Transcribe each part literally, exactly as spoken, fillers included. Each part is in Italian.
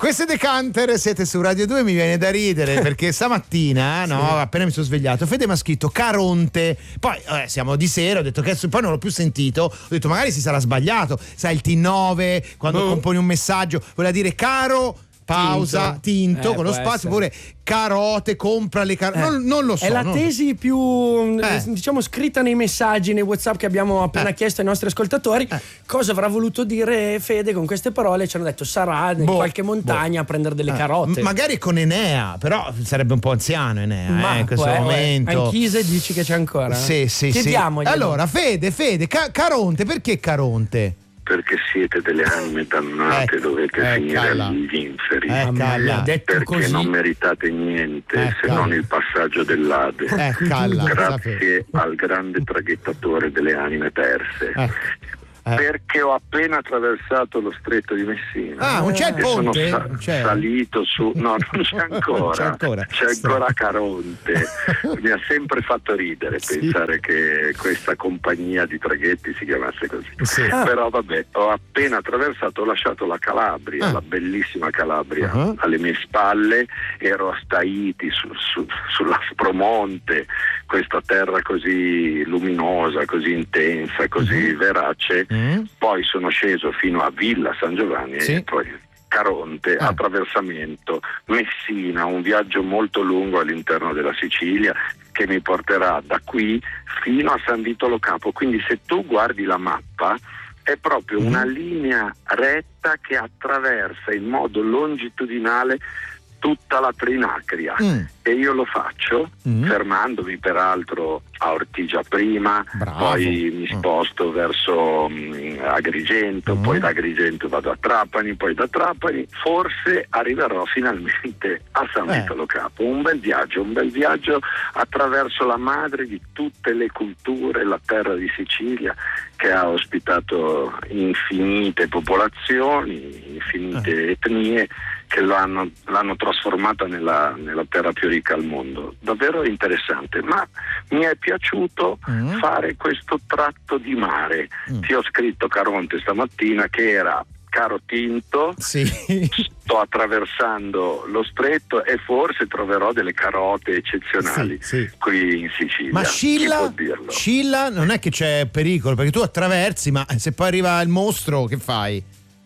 Queste Decanter, siete su Radio due, mi viene da ridere perché stamattina, no, sì. appena mi sono svegliato, Fede mi ha scritto Caronte, poi eh, siamo di sera, ho detto che poi non l'ho più sentito, ho detto magari si sarà sbagliato, sai il T nove quando oh. componi un messaggio, voleva dire caro pausa, tinto, tinto eh, con lo spazio, pure carote, compra le carote, eh. non, non lo so. È la non... tesi più, eh. diciamo, scritta nei messaggi, nei WhatsApp che abbiamo appena eh. chiesto ai nostri ascoltatori. Eh. Cosa avrà voluto dire Fede con queste parole? Ci hanno detto sarà in boh, qualche montagna boh. a prendere delle eh. carote. Magari con Enea, però sarebbe un po' anziano Enea, Ma eh, in questo poi, momento. Anchise dici che c'è ancora? Sì, sì, Chiediamogli. sì. Allora, Fede, Fede, Ca- Caronte, perché Caronte? Perché siete delle anime dannate, ecco, dovete eh, finire calla. agli inferi, eh, perché così. non meritate niente eh, se non il passaggio dell'Ade. Eh, calla, grazie al grande traghettatore delle anime perse. Eh. Eh. Perché ho appena attraversato lo stretto di Messina. Ah, non c'è il ponte? Sono sa- c'è. salito su. No, non c'è ancora. c'è ancora, c'è ancora Caronte. Mi ha sempre fatto ridere sì. pensare che questa compagnia di traghetti si chiamasse così. Sì. Ah. Però vabbè, ho appena attraversato, ho lasciato la Calabria, ah. la bellissima Calabria, uh-huh. alle mie spalle, ero a Staiti su, su, sull'Aspromonte, questa terra così luminosa, così intensa, così uh-huh. verace. Mm. Poi sono sceso fino a Villa San Giovanni sì. e poi Caronte, ah. attraversamento, Messina, un viaggio molto lungo all'interno della Sicilia che mi porterà da qui fino a San Vitolo Capo. Quindi se tu guardi la mappa è proprio mm. una linea retta che attraversa in modo longitudinale tutta la Trinacria mm. e io lo faccio mm. fermandomi peraltro a Ortigia prima, Bravo. poi mi sposto mm. verso um, Agrigento, mm. poi da Agrigento vado a Trapani, poi da Trapani forse arriverò finalmente a San eh. Vitolo Capo. Un bel viaggio, un bel viaggio attraverso la madre di tutte le culture, la terra di Sicilia che ha ospitato infinite popolazioni, infinite eh. etnie che l'hanno, l'hanno trasformata nella, nella terra più ricca al mondo. Davvero interessante, ma mi è piaciuto mm. fare questo tratto di mare. Mm. Ti ho scritto Caronte stamattina che era caro tinto, sì. sto attraversando lo stretto e forse troverò delle carote eccezionali sì, sì. qui in Sicilia. Ma Scilla, Scilla non è che c'è pericolo, perché tu attraversi, ma se poi arriva il mostro che fai?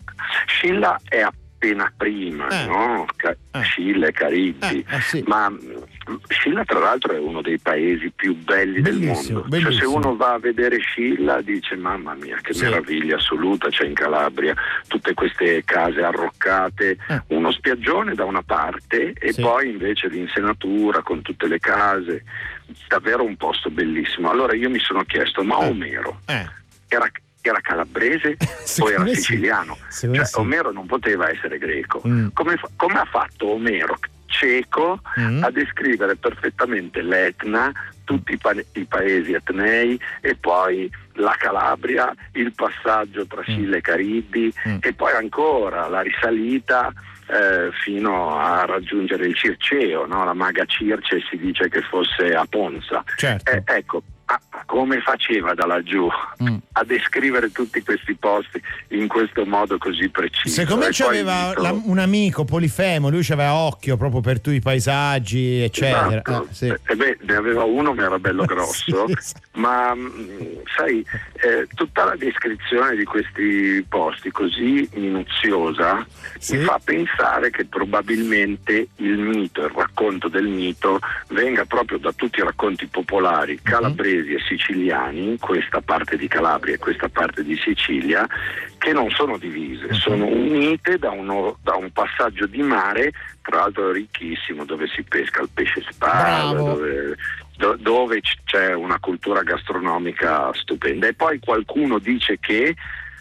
Scilla è appena prima, eh. no? Ca- eh. Scilla e Caraibi, eh, eh, sì. ma Scilla tra l'altro è uno dei paesi più belli bellissimo, del mondo. Cioè, se uno va a vedere Scilla dice mamma mia che sì. meraviglia assoluta c'è in Calabria, tutte queste case arroccate, eh. uno spiaggione da una parte e sì. poi invece l'insenatura con tutte le case, davvero un posto bellissimo. Allora io mi sono chiesto ma eh. Omero eh. era era calabrese o era siciliano? Sì. Cioè, sì. Omero non poteva essere greco. Mm. Come, fa- come ha fatto Omero, ceco, mm. a descrivere perfettamente l'Etna, tutti i, pa- i paesi etnei e poi la Calabria, il passaggio tra Scilla e Caraibi mm. e poi ancora la risalita eh, fino a raggiungere il Circeo, no? La maga Circe si dice che fosse a Ponza. Certo. Eh, ecco, ah, come faceva da laggiù mm. a descrivere tutti questi posti in questo modo così preciso? Secondo me c'aveva dico... la, un amico Polifemo, lui c'aveva occhio proprio per tutti i paesaggi eccetera. Esatto. eh, sì. eh beh, ne aveva uno che era bello grosso sì. ma mh, sai eh, tutta la descrizione di questi posti così minuziosa sì. mi fa pensare che probabilmente il mito, il racconto del mito venga proprio da tutti i racconti popolari calabresi e siciliani, questa parte di Calabria e questa parte di Sicilia, che non sono divise, uh-huh. sono unite da, uno, da un passaggio di mare, tra l'altro ricchissimo, dove si pesca il pesce spada, dove, do, dove c'è una cultura gastronomica stupenda. E poi qualcuno dice che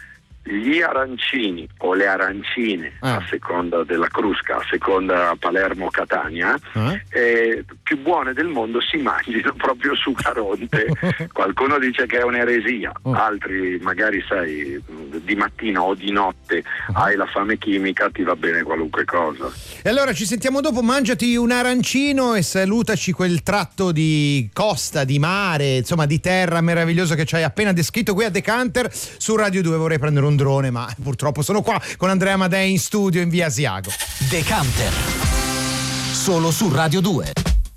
gli arancini o le arancine, ah. a seconda della crusca, a seconda Palermo-Catania, ah. eh, più buone del mondo si mangino proprio su Caronte. Qualcuno dice che è un'eresia, altri magari sai di mattina o di notte hai la fame chimica, ti va bene qualunque cosa. E allora ci sentiamo dopo, mangiati un arancino e salutaci quel tratto di costa, di mare, insomma di terra meraviglioso che ci hai appena descritto qui a Decanter su Radio due. Vorrei prendere un drone, ma purtroppo sono qua con Andrea Amadei in studio in via Asiago. Decanter, solo su Radio due.